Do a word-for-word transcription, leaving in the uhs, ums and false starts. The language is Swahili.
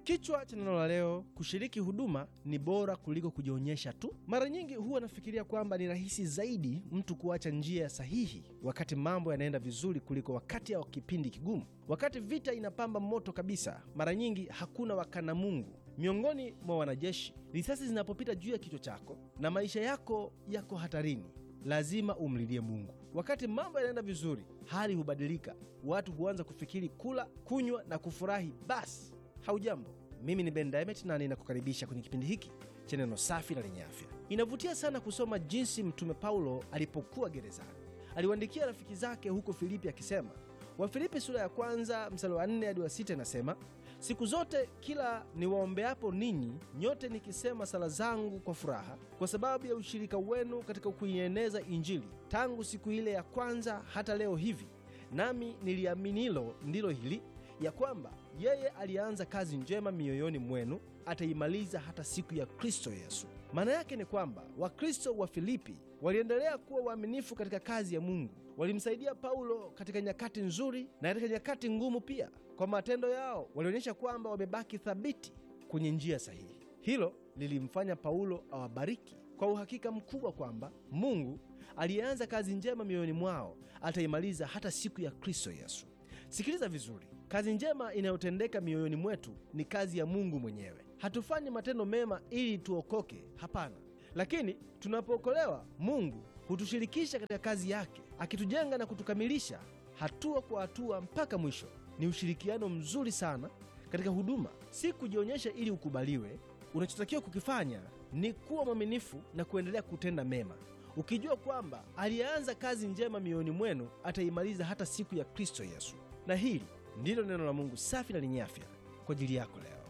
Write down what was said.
Kichwa cha neno la leo: kushiriki huduma ni bora kuliko kujionyesha tu. Mara nyingi huwa nafikiria kwamba ni rahisi zaidi mtu kuacha njia sahihi wakati mambo yanaenda vizuri kuliko wakati wa kipindi kigumu. Wakati vita inapamba moto kabisa, mara nyingi hakuna wakana Mungu miongoni mwa wanajeshi. Risasi zinapopita juu ya kichwa chako na maisha yako yako hatarini, lazima umlilie Mungu. Wakati mambo yanaenda vizuri, hali hubadilika. Watu huanza kufikiri kula, kunywa na kufurahi. Basi haujambo, mimi ni Ben Diamond na ninakukaribisha kwenye kipindi hiki cha neno safi na lenye afya. Inavutia sana kusoma jinsi Mtume Paulo alipokuwa gerezani aliwaandikia rafiki zake huko Filipi akisema, Wafilipi sura ya kwanza mstari wa nne hadi wa sita inasema, siku zote kila niwaombeapo ninyi nyote nikisema sala zangu kwa furaha kwa sababu ya ushirika wenu katika kuieneza Injili, tangu siku ile ya kwanza hata leo hivi. Nami niliamini hilo ndilo hili, ya kwamba yeye alianza kazi njema mioyoni mwenu ataimaliza hata siku ya Kristo Yesu. Maana yake ni kwamba Wakristo wa Filipi waliendelea kuwa waaminifu katika kazi ya Mungu. Walimsaidia Paulo katika nyakati nzuri na katika nyakati ngumu pia. Kwa matendo yao walionyesha kwamba wamebaki thabiti kwenye njia sahihi. Hilo lilimfanya Paulo awabariki kwa uhakika mkubwa kwamba Mungu alianza kazi njema mioyoni mwao ataimaliza hata siku ya Kristo Yesu. Sikiliza vizuri, kazi njema inayotendeka mioyoni mwetu ni kazi ya Mungu mwenyewe. Hatufanyi matendo mema ili tuokoke, hapana. Lakini tunapookolewa, Mungu hutushirikisha katika kazi yake, akitujenga na kutukamilisha hatua kwa hatua mpaka mwisho. Ni ushirikiano mzuri sana katika huduma, si kujionyesha ili ukubaliwe. Unachotakiwa kukifanya ni kuwa mwaminifu na kuendelea kutenda mema, ukijua kwamba alianza kazi njema mioyoni mwenu ataimaliza hata siku ya Kristo Yesu. Na hili ndilo neno la Mungu safi na lenye afya kwa ajili yako leo.